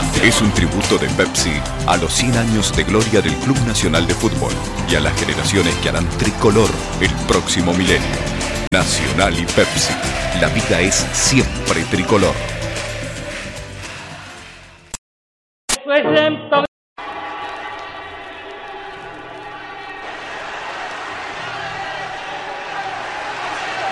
Es un tributo de Pepsi a los 100 años de gloria del Club Nacional de Fútbol y a las generaciones que harán tricolor el próximo milenio. Nacional y Pepsi. La vida es siempre tricolor.